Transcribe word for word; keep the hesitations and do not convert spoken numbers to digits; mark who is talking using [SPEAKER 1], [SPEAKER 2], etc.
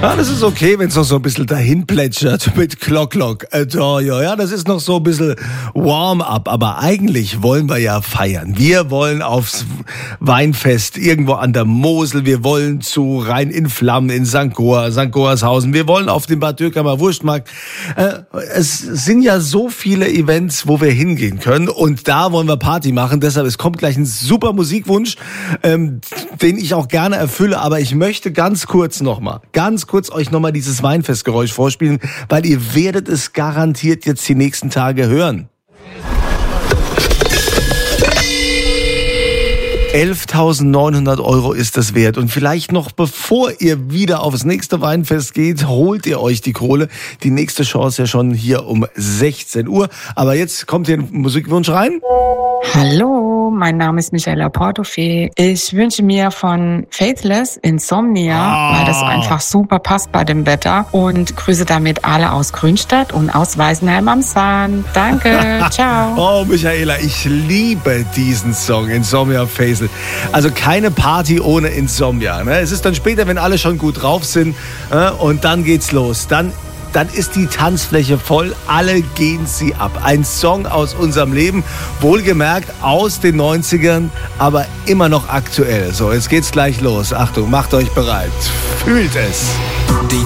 [SPEAKER 1] Ja, das ist okay, wenn es noch so ein bisschen dahin plätschert mit Glock Glock. Äh, ja, das ist noch so ein bisschen Warm-up. Aber eigentlich wollen wir ja feiern. Wir wollen aufs Weinfest irgendwo an der Mosel. Wir wollen zu Rhein in Flammen in Sankt Goar, Sankt Goarshausen. Wir wollen auf den Bad Dürkheim Wurstmarkt. Äh, es sind ja so viele Events, wo wir hingehen können. Und da wollen wir Party machen. Deshalb, es kommt gleich ein super Musikwunsch, ähm, den ich auch gerne erfülle. Aber ich möchte ganz kurz nochmal, ganz kurz euch nochmal dieses Weinfestgeräusch vorspielen, weil ihr werdet es garantiert jetzt die nächsten Tage hören. elftausendneunhundert Euro ist das wert. Und vielleicht noch bevor ihr wieder aufs nächste Weinfest geht, holt ihr euch die Kohle. Die nächste Chance ja schon hier um sechzehn Uhr. Aber jetzt kommt hier ein Musikwunsch rein.
[SPEAKER 2] Hallo, mein Name ist Michaela Portofee. Ich wünsche mir von Faithless Insomnia, ah. weil das einfach super passt bei dem Wetter. Und grüße damit alle aus Grünstadt und aus Weißenheim am Swan. Danke, ciao.
[SPEAKER 1] Oh, Michaela, ich liebe diesen Song, Insomnia Faithless. Also keine Party ohne Insomnia. Ne? Es ist dann später, wenn alle schon gut drauf sind, äh, und dann geht's los. Dann Dann ist die Tanzfläche voll, alle gehen sie ab. Ein Song aus unserem Leben, wohlgemerkt aus den neunzigern, aber immer noch aktuell. So, jetzt geht's gleich los. Achtung, macht euch bereit. Fühlt es.